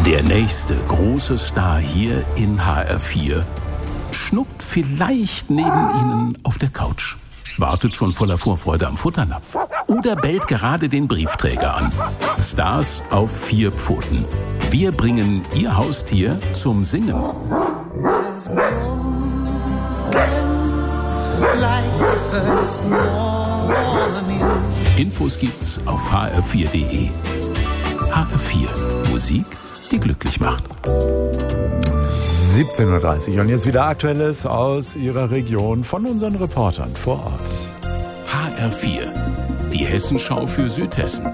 Der nächste große Star hier in HR4 schnuckt vielleicht neben Ihnen auf der Couch, wartet schon voller Vorfreude am Futternapf oder bellt gerade den Briefträger an. Stars auf 4 Pfoten. Wir bringen Ihr Haustier zum Singen. Infos gibt's auf hr4.de. HR4, Musik, die glücklich macht. 17:30 Uhr und jetzt wieder Aktuelles aus Ihrer Region von unseren Reportern vor Ort. HR4, die Hessenschau für Südhessen.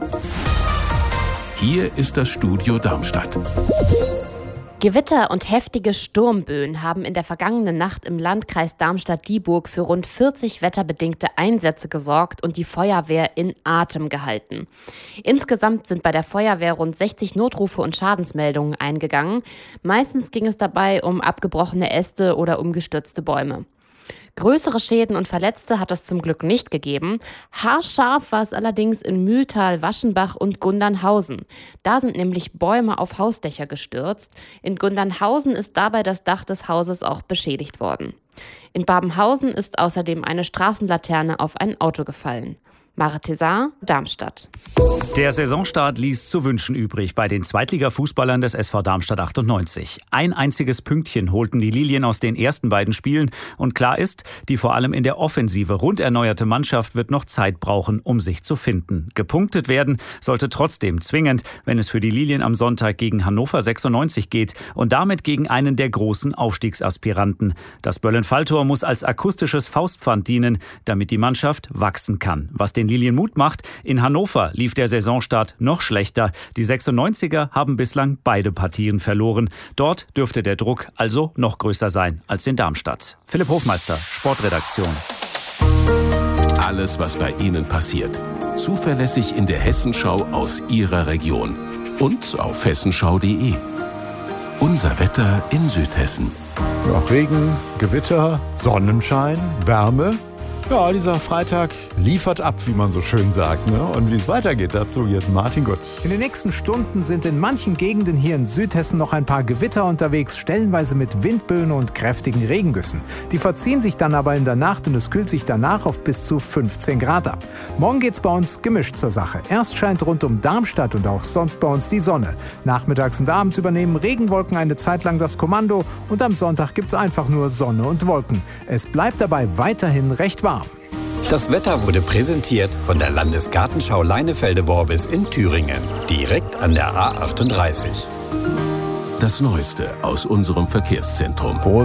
Hier ist das Studio Darmstadt. Gewitter und heftige Sturmböen haben in der vergangenen Nacht im Landkreis Darmstadt-Dieburg für rund 40 wetterbedingte Einsätze gesorgt und die Feuerwehr in Atem gehalten. Insgesamt sind bei der Feuerwehr rund 60 Notrufe und Schadensmeldungen eingegangen. Meistens ging es dabei um abgebrochene Äste oder umgestürzte Bäume. Größere Schäden und Verletzte hat es zum Glück nicht gegeben. Haarscharf war es allerdings in Mühltal, Waschenbach und Gundernhausen. Da sind nämlich Bäume auf Hausdächer gestürzt. In Gundernhausen ist dabei das Dach des Hauses auch beschädigt worden. In Babenhausen ist außerdem eine Straßenlaterne auf ein Auto gefallen. Mare Tezar, Darmstadt. Der Saisonstart ließ zu wünschen übrig bei den Zweitliga-Fußballern des SV Darmstadt 98. Ein einziges Pünktchen holten die Lilien aus den ersten beiden Spielen. Und klar ist, die vor allem in der Offensive rund erneuerte Mannschaft wird noch Zeit brauchen, um sich zu finden. Gepunktet werden sollte trotzdem zwingend, wenn es für die Lilien am Sonntag gegen Hannover 96 geht und damit gegen einen der großen Aufstiegsaspiranten. Das Böllen-Falltor muss als akustisches Faustpfand dienen, damit die Mannschaft wachsen kann. Was den Lilien Mut macht, in Hannover lief der Saisonstart noch schlechter. Die 96er haben bislang beide Partien verloren. Dort dürfte der Druck also noch größer sein als in Darmstadt. Philipp Hofmeister, Sportredaktion. Alles, was bei Ihnen passiert. Zuverlässig in der Hessenschau aus Ihrer Region. Und auf hessenschau.de. Unser Wetter in Südhessen. Ja, Regen, Gewitter, Sonnenschein, Wärme. Ja, dieser Freitag liefert ab, wie man so schön sagt. Ne? Und wie es weitergeht, dazu jetzt Martin Gutt. In den nächsten Stunden sind in manchen Gegenden hier in Südhessen noch ein paar Gewitter unterwegs, stellenweise mit Windböen und kräftigen Regengüssen. Die verziehen sich dann aber in der Nacht und es kühlt sich danach auf bis zu 15 Grad ab. Morgen geht's bei uns gemischt zur Sache. Erst scheint rund um Darmstadt und auch sonst bei uns die Sonne. Nachmittags und abends übernehmen Regenwolken eine Zeit lang das Kommando und am Sonntag gibt's einfach nur Sonne und Wolken. Es bleibt dabei weiterhin recht warm. Das Wetter wurde präsentiert von der Landesgartenschau Leinefelde-Worbis in Thüringen, direkt an der A38. Das Neueste aus unserem Verkehrszentrum.